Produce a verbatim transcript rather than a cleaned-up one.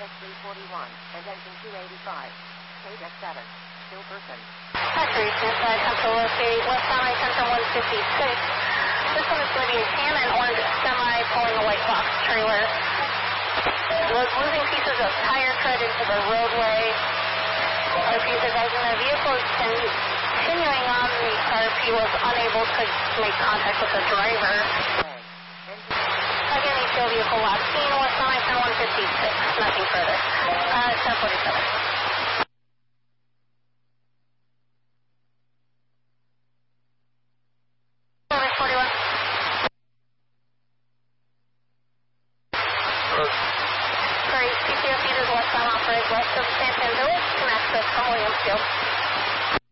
Medic three forty-one, and engine two eighty-five. K Deck seven, still person. Factory inside Central Locate, West Highway Center one fifty-six. This one is going to be a tan and orange semi pulling a white box trailer. It was losing pieces of tire tread into the roadway. If you guys in the vehicle is continuing on, the R P was unable to make contact with the driver. Again, each vehicle last seen, West Highway Center one fifty-six, nothing further. Uh, ten forty-seven.